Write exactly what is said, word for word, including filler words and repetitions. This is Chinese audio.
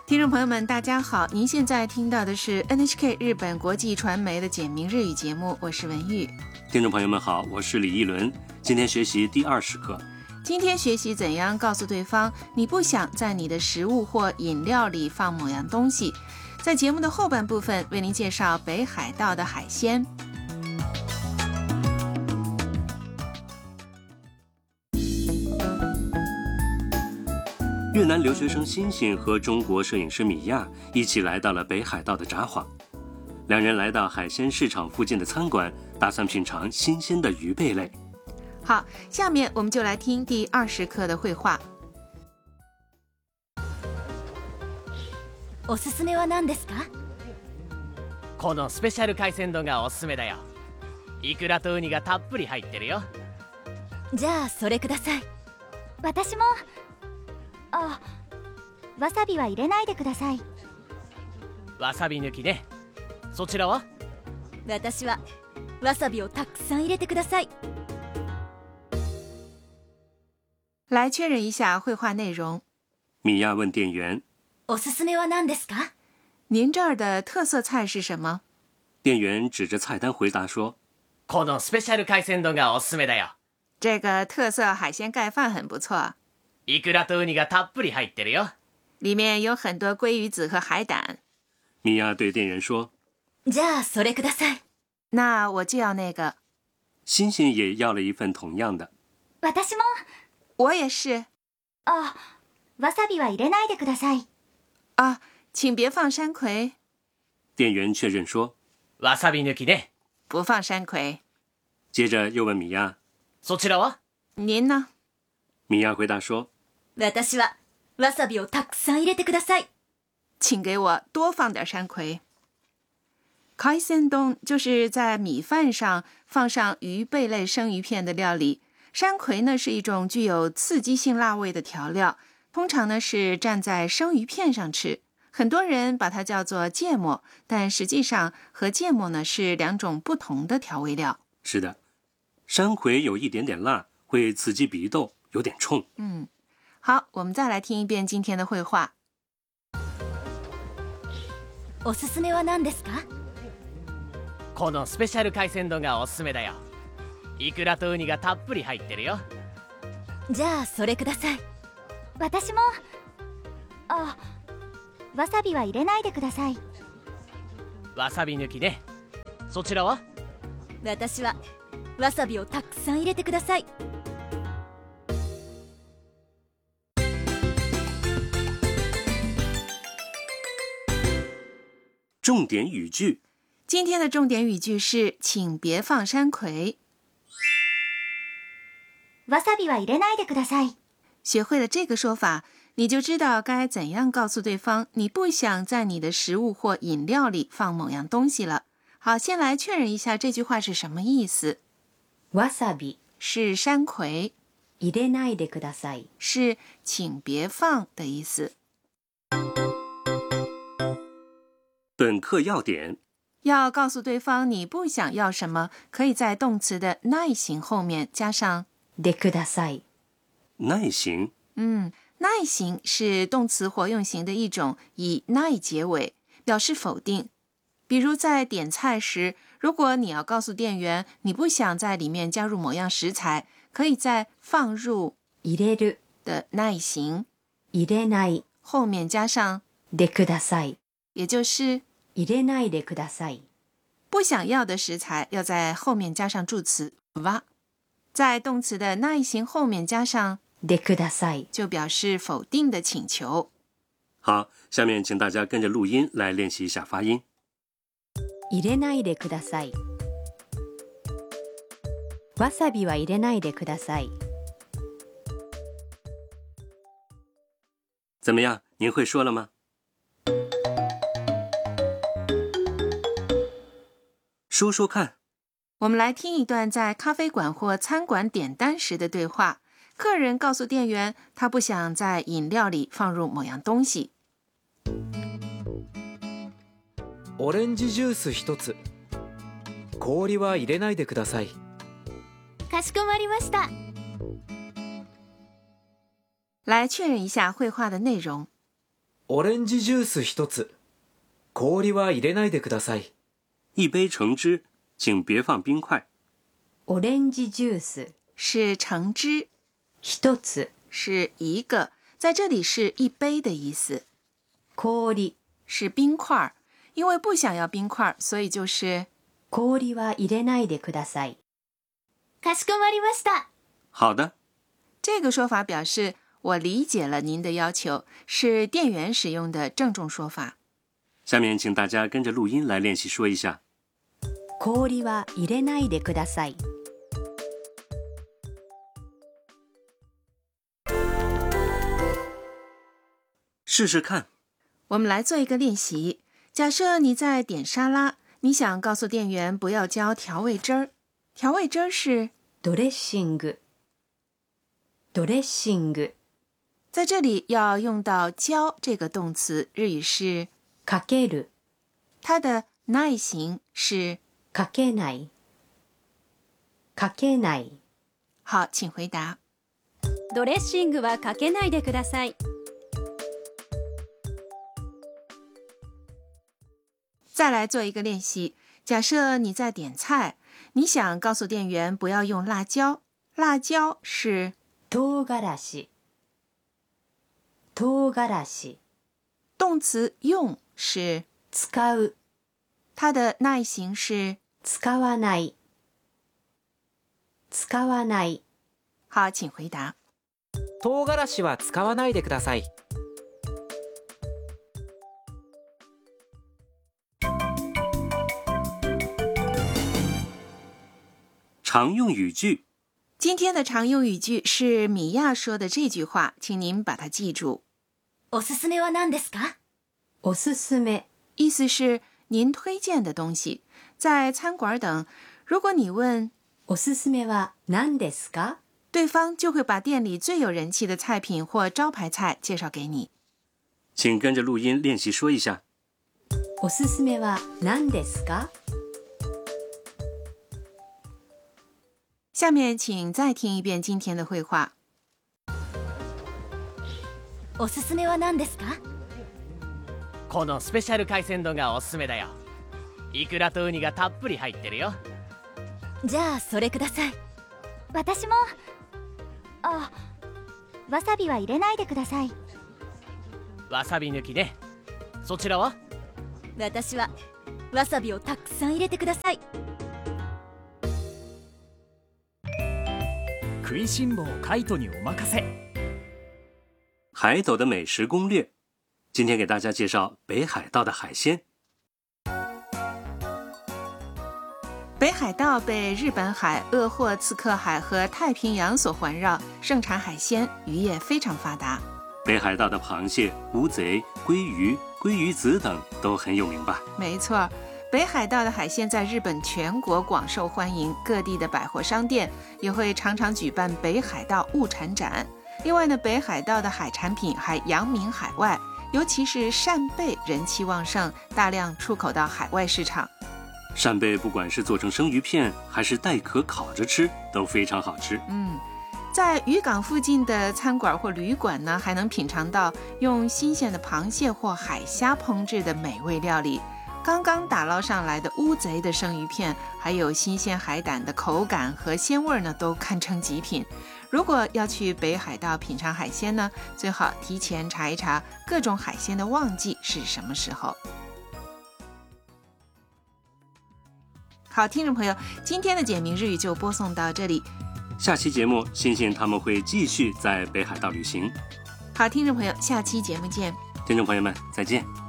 听众朋友们大家好，您现在听到的是 N H K 日本国际传媒的简明日语节目，我是文玉。 听众朋友们好，我是李一伦，今天学习第二十课。 今天学习怎样告诉对方你不想在你的食物或饮料里放某样东西。在节目的后半部分为您介绍北海道的海鲜。 越南留学生欣欣和中国摄影师米亚一起来到了北海道的札幌，两人来到海鲜市场附近的餐馆，打算品尝新鲜的鱼贝类。 好，下面我们就来听第二十课的绘画。 おすすめは何ですか？ このスペシャル海鮮丼がおすすめだよ。イクラとウニがたっぷり入ってるよ。 じゃあそれください。 私も。あ、わさびは入れないでください。 わさび抜きね。そちらは？ 私はわさびをたくさん入れてください。 来确认一下绘画内容。 米亚问店员： おすすめは何ですか？ 您这儿的特色菜是什么？ 店员指着菜单回答说： このスペシャル海鮮丼がおすすめだよ。 这个特色海鲜盖饭很不错。 イクラとウニがたっぷり入ってるよ。 里面有很多鲑鱼子和海胆。 米亚对店员说： じゃあそれください。 那我就要那个。 欣欣也要了一份同样的。 私も。 我也是。 あ、わさびは入れないでください。 啊，请别放山葵。 店员确认说： わさび抜きね。 不放山葵。 接着又问米亚： そちらは？ 您呢？ 米亚回答说： 私はわさびをたくさん入れてください。 请给我多放点山葵。海鮮丼就是在米饭上放上鱼贝类生鱼片的料理。山葵呢是一种具有刺激性辣味的调料，通常呢是蘸在生鱼片上吃。很多人把它叫做芥末，但实际上和芥末呢是两种不同的调味料。 是的，山葵有一点点辣，会刺激鼻窦，有点冲。 嗯，好，我们再来听一遍今天的绘画。 おすすめは何ですか？ このスペシャル海鮮丼がおすすめだよ。イクラとウニがたっぷり入ってるよ。 じゃあそれください。 私も。あ、わさびは入れないでください。 わさび抜きね。そちらは？ 私はわさびをたくさん入れてください。 重点语句。 今天的重点语句是请别放山葵。 わさびは入れないでください。 学会了这个说法，你就知道该怎样告诉对方你不想在你的食物或饮料里放某样东西了。好，先来确认一下这句话是什么意思。 わさび是山葵， 入れないでください是请别放的意思。 本课要点： 要告诉对方你不想要什么，可以在动词的ない形后面加上でください。 耐形。 嗯，ない形是动词活用型的一种，以ない结尾，表示否定。比如在点菜时，如果你要告诉店员你不想在里面加入某样食材，可以在放入入れる的ない形入れない后面加上でください。 也就是入れないでください。 不想要的食材要在后面加上助词は，在动词的ない形后面加上でください， 就表示否定的请求。 好，下面请大家跟着录音来练习一下发音。 入れないでください。わさびは入れないでください。 怎么样？您会说了吗？说说看。 我们来听一段在咖啡馆或餐馆点单时的对话。客人告诉店员，他不想在饮料里放入某样东西。 オレンジジュース一つ。氷は入れないでください。 かしこまりました。 来确认一下绘画的内容。 オレンジジュース一つ。氷は入れないでください。 一杯橙汁，请别放冰块。 オレンジジュース是橙汁， 一つ是一个，在这里是一杯的意思。 氷是冰块，因为不想要冰块，所以就是氷は入れないでください。 かしこまりました。 好的， 这个说法表示我理解了您的要求，是店员使用的郑重说法。 下面请大家跟着录音来练习说一下。 氷は入れないでください。 试试看。 我们来做一个练习。假设你在点沙拉，你想告诉店员不要浇调味汁儿，调味汁儿是ドレッシングドレッシング。 在这里要用到浇这个动词，日语是かける它的耐形是かけないかけない。 好，请回答。 ドレッシングはかけないでください。 再来做一个练习。假设你在点菜，你想告诉店员不要用辣椒，辣椒是唐辛子唐辛子。 动词用是使う它的耐形是使わない使わない。 好，请回答。 唐辛子は使わないでください。 常用语句。 今天的常用语句是米娅说的这句话，请您把它记住。 おすすめは何ですか？ おすすめ意思是您推荐的东西。在餐馆等，如果你问おすすめは何ですか， 对方就会把店里最有人气的菜品或招牌菜介绍给你。 请跟着录音练习说一下。 おすすめは何ですか。 下面请再听一遍今天的绘画。 おすすめは何ですか？ このスペシャル海鮮丼がおすすめだよ。イクラとウニがたっぷり入ってるよ。 じゃあそれください。私も。あ、わさびは入れないでください。 わさび抜きね。そちらは？ 私はわさびをたくさん入れてください。 食いしん坊カイトにお任せ。 海斗的美食攻略，今天给大家介绍北海道的海鲜。 北海道被日本海、鄂霍次克海和太平洋所环绕，盛产海鲜，渔业非常发达。 北海道的螃蟹、乌贼、鲑鱼、鲑鱼子等都很有名吧？ 没错，北海道的海鲜在日本全国广受欢迎，各地的百货商店也会常常举办北海道物产展。另外呢，北海道的海产品还扬名海外，尤其是扇贝人气旺盛，大量出口到海外市场。 扇贝不管是做成生鱼片，还是带壳烤着吃，都非常好吃。 嗯，在渔港附近的餐馆或旅馆呢，还能品尝到用新鲜的螃蟹或海虾烹制的美味料理。刚刚打捞上来的乌贼的生鱼片，还有新鲜海胆的口感和鲜味呢，都堪称极品。如果要去北海道品尝海鲜呢，最好提前查一查各种海鲜的旺季是什么时候。好，听众朋友，今天的简明日语就播送到这里。 下期节目，欣欣他们会继续在北海道旅行。 好，听众朋友，下期节目见。 听众朋友们，再见。